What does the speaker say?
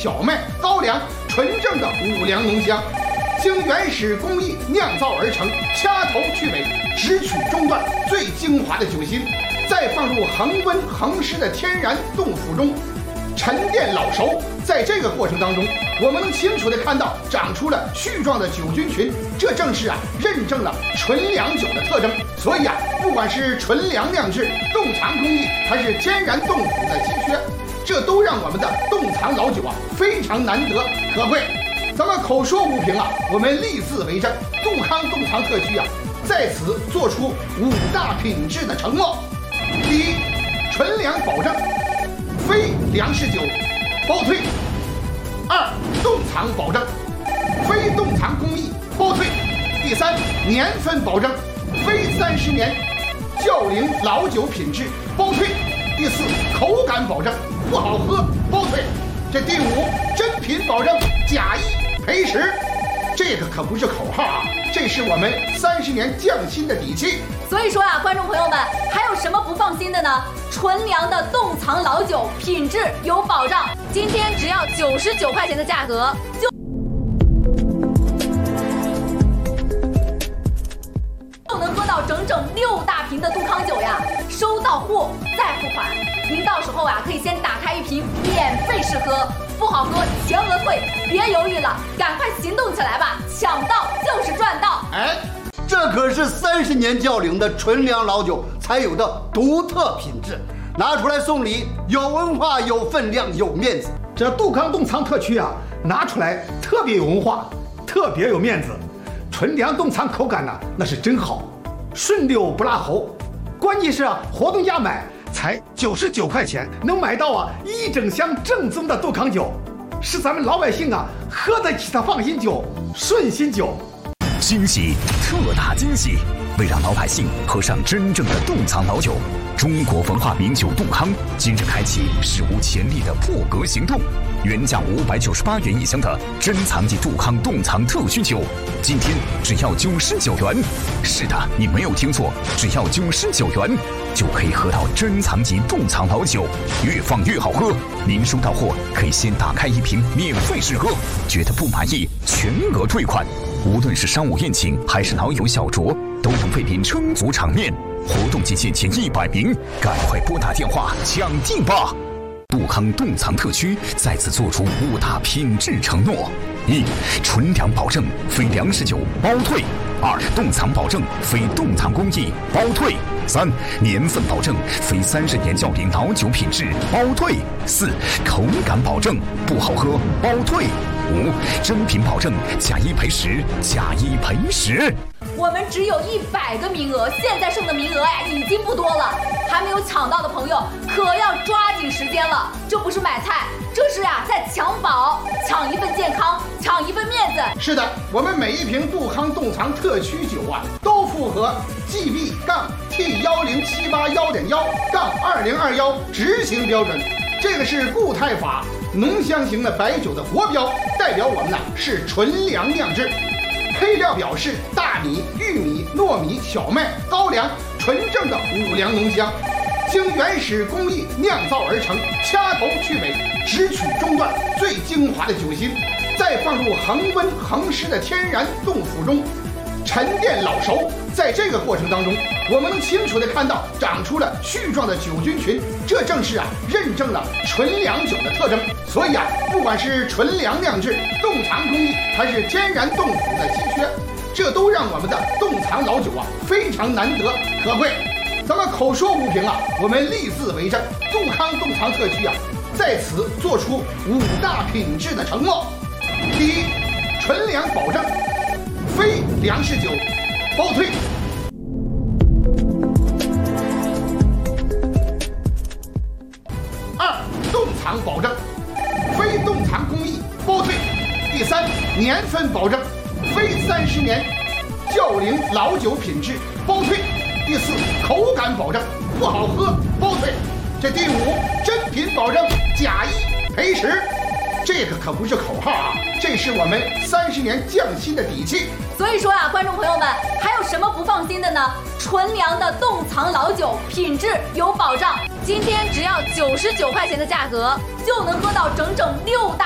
小麦、高粱，纯正的五粮浓香，经原始工艺酿造而成，掐头去尾，只取中段最精华的酒心，再放入恒温恒湿的天然冻腐中，沉淀老熟。在这个过程当中，我们能清楚地看到长出了絮状的酒菌群，这正是认证了纯粮酒的特征。所以不管是纯粮酿制、冻藏工艺，还是天然冻腐的稀缺，这都让我们的冻藏老酒非常难得可贵。咱们口说无凭我们立字为证，杜康冻藏特区在此做出5大品质的承诺。第一，纯粮保证，非粮食酒包退。2. 冻藏保证，非冻藏工艺包退。第3，年份保证，非30年窖龄老酒品质包退。第4，口感保证，不好喝包退。这第5，真品保证，假一赔10。这个可不是口号这是我们30年匠心的底气。 所以说观众朋友们，还有什么不放心的呢？纯粮的冻藏老酒品质有保障，今天只要99块钱的价格就能喝到整整6大瓶的杜康酒呀！收到货再付款，您到时候可以先打开1瓶免费试喝，不好喝全额退，别犹豫了，赶快行动起来吧！抢到就是赚到！ 这可是30年窖龄的纯粮老酒才有的独特品质，拿出来送礼，有文化、有分量、有面子。 这杜康冻藏特区拿出来特别有文化，特别有面子。纯粮冻藏口感那是真好，顺溜不拉喉。关键是活动价买才99块钱，能买到1整箱正宗的杜康酒，是咱们老百姓喝得起的放心酒、顺心酒。 惊喜，特大惊喜！为让老百姓喝上真正的冻藏老酒，中国文化名酒杜康今日开启史无前例的破格行动。原价598元1箱的珍藏级杜康冻藏特需酒，今天只要99元。是的，你没有听错，只要99元就可以喝到珍藏级冻藏老酒，越放越好喝。您收到货可以先打开1瓶免费试喝，觉得不满意全额退款。无论是商务宴请还是老友小酌，都能为您撑足场面。活动期限前100名，赶快拨打电话抢订吧！杜康冻藏特区再次做出5大品质承诺：1. 纯粮保证，非粮食酒包退；2. 冻藏保证，非冻藏工艺包退；3. 年份保证，非30年窖龄老酒品质包退；4. 口感保证，不好喝包退；5. 真品保证，假一赔10，假一赔10。 我们只有100个名额，现在剩的名额已经不多了，还没有抢到的朋友可要抓紧时间了。这不是买菜，这是在抢宝，抢一份健康，抢一份面子。 是的，我们每1瓶杜康冻藏特区酒都符合 GB-T10781.1-2021执行标准，这个是固态法浓香型的白酒的国标，代表我们是纯粮酿制。配料表示大米、玉米、糯米、小麦、高粱，纯正的五粮浓香，经原始工艺酿造而成，掐头去尾，只取中段最精华的酒心，再放入恒温恒湿的天然冻腐中，沉淀老熟。在这个过程当中，我们能清楚地看到长出了絮状的酒菌群，这正是认证了纯粮酒的特征。所以不管是纯粮酿制、冻藏工艺，还是天然冻腐的稀缺，这都让我们的冻藏老酒非常难得可贵。咱们口说无凭我们立字为证，杜康冻藏特区在此做出5大品质的承诺。第一，纯粮保证，非粮食酒包退。2. 冻藏保证，非冻藏工艺包退。第3，年份保证，非30年窖龄老酒品质包退。第4，口感保证，不好喝包退。这第5，真品保证，假一赔10。这个可不是口号这是我们30年匠心的底气。 所以说观众朋友们，还有什么不放心的呢？纯粮的冻藏老酒品质有保障，今天只要99块钱的价格就能喝到整整6大